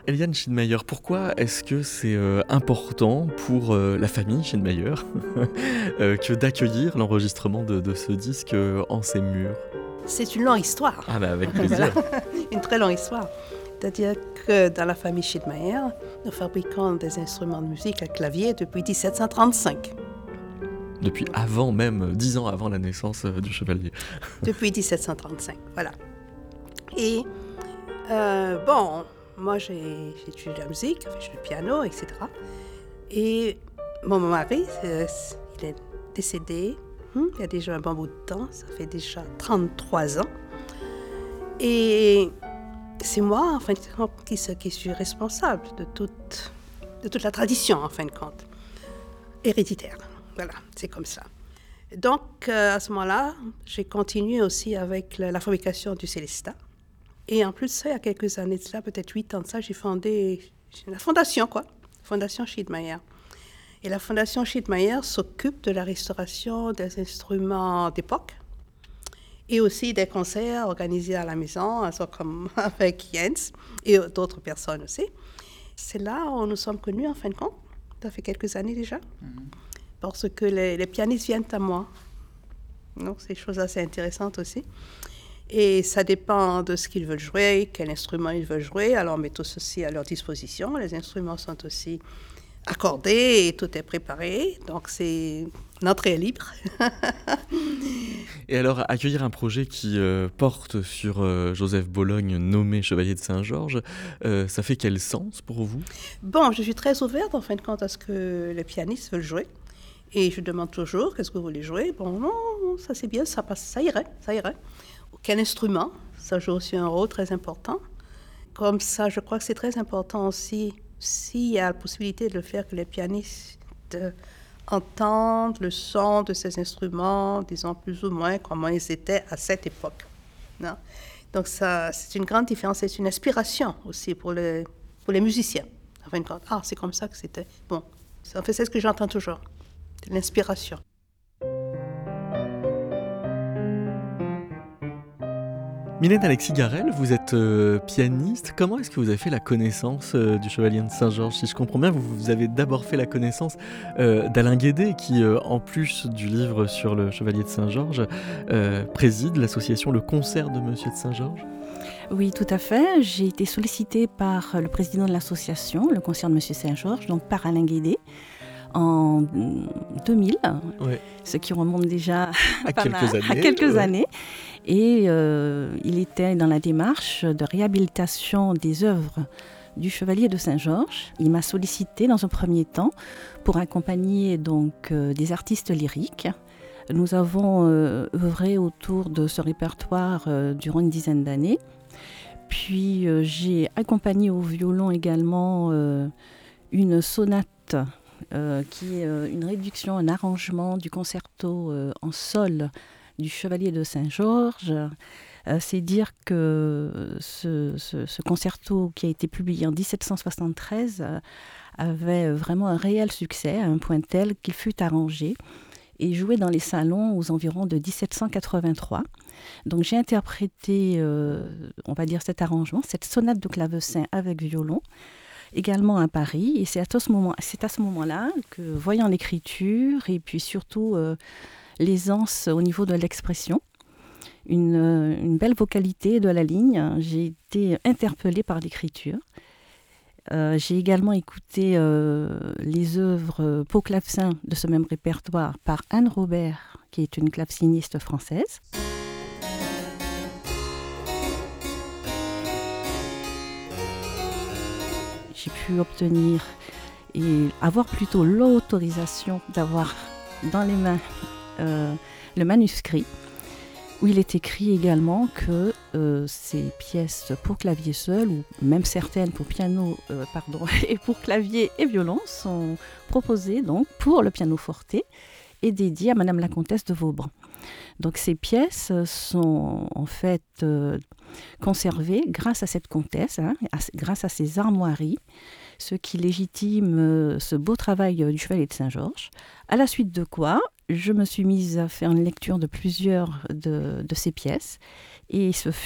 Eliane Schildmayer, pourquoi est-ce que c'est important pour la famille Schildmayer que d'accueillir l'enregistrement de ce disque en ses murs? C'est une longue histoire. Ah bah avec plaisir. Voilà. Une très longue histoire. C'est-à-dire que dans la famille Schildmayer, nous fabriquons des instruments de musique à clavier depuis 1735. Depuis avant même, 10 ans avant la naissance du chevalier. Depuis 1735, voilà. Et moi j'ai étudié la musique, j'ai joué le piano, etc. Et mon mari, il est décédé il y a déjà un bon bout de temps, ça fait déjà 33 ans. Et c'est moi, en fin de compte, qui suis responsable de toute la tradition, en fin de compte, héréditaire. Voilà, c'est comme ça. Donc, à ce moment-là, j'ai continué aussi avec la fabrication du Célestat. Et en plus de ça, il y a quelques années de cela, peut-être 8 ans de ça, j'ai fondé la fondation, Fondation Schildmayer. Et la Fondation Schildmayer s'occupe de la restauration des instruments d'époque et aussi des concerts organisés à la maison, comme avec Jens et d'autres personnes aussi. C'est là où nous sommes connus, en fin de compte. Ça fait quelques années déjà. Parce que les pianistes viennent à moi. Donc, c'est des choses assez intéressantes aussi. Et ça dépend de ce qu'ils veulent jouer, quel instrument ils veulent jouer. Alors, on met tout ceci à leur disposition. Les instruments sont aussi accordés et tout est préparé. Donc, c'est une entrée libre. Et alors, accueillir un projet qui porte sur Joseph Bologne, nommé chevalier de Saint-Georges, ça fait quel sens pour vous? Bon, je suis très ouverte, en fin de compte, à ce que les pianistes veulent jouer. Et je demande toujours, qu'est-ce que vous voulez jouer? Bon, non, ça c'est bien, ça passe, ça irait. Quel instrument? Ça joue aussi un rôle très important. Comme ça, je crois que c'est très important aussi, s'il y a la possibilité de le faire, que les pianistes entendent le son de ces instruments, disons plus ou moins comment ils étaient à cette époque. Non? Donc ça, c'est une grande différence, c'est une inspiration aussi pour les musiciens. En fin de compte, c'est comme ça que c'était. Bon, en fait, c'est ce que j'entends toujours, c'est l'inspiration. Mylène Alexis Garel, vous êtes pianiste. Comment est-ce que vous avez fait la connaissance du chevalier de Saint-Georges? Si je comprends bien, vous avez d'abord fait la connaissance d'Alain Guédé, qui, en plus du livre sur le chevalier de Saint-Georges, préside l'association Le Concert de Monsieur de Saint-Georges. Oui, tout à fait. J'ai été sollicitée par le président de l'association, Le Concert de Monsieur Saint-Georges, donc par Alain Guédé, en 2000, ouais. Ce qui remonte déjà à quelques années. Et il était dans la démarche de réhabilitation des œuvres du chevalier de Saint-Georges. Il m'a sollicité dans un premier temps pour accompagner donc des artistes lyriques. Nous avons œuvré autour de ce répertoire durant une dizaine d'années. Puis j'ai accompagné au violon également une sonate qui est une réduction, un arrangement du concerto en sol du chevalier de Saint-Georges. C'est dire que ce concerto qui a été publié en 1773 avait vraiment un réel succès, à un point tel qu'il fut arrangé et joué dans les salons aux environs de 1783. Donc j'ai interprété, on va dire, cet arrangement, cette sonate de clavecin avec violon, également à Paris. Et c'est à ce moment-là que, voyant l'écriture et puis surtout l'aisance au niveau de l'expression, une belle vocalité de la ligne, j'ai été interpellée par l'écriture. J'ai également écouté les œuvres pour clavecin de ce même répertoire par Anne Robert, qui est une claveciniste française. J'ai pu obtenir et avoir plutôt l'autorisation d'avoir dans les mains le manuscrit, où il est écrit également que ces pièces pour clavier seul, ou même certaines pour piano, et pour clavier et violon, sont proposées donc pour le pianoforte et dédiées à Madame la Comtesse de Vaubran. Donc ces pièces sont en fait conservées grâce à cette comtesse, grâce à ses armoiries, ce qui légitime ce beau travail du chevalier de Saint-Georges. À la suite de quoi, je me suis mise à faire une lecture de plusieurs de ces pièces. Et ce